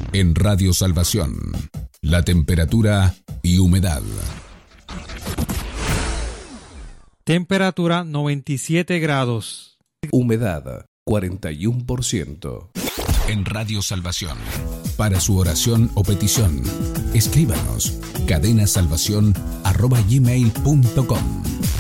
En Radio Salvación, la temperatura y humedad. Temperatura 97 grados. Humedad 41%. En Radio Salvación, para su oración o petición, escríbanos cadenasalvacion@gmail.com.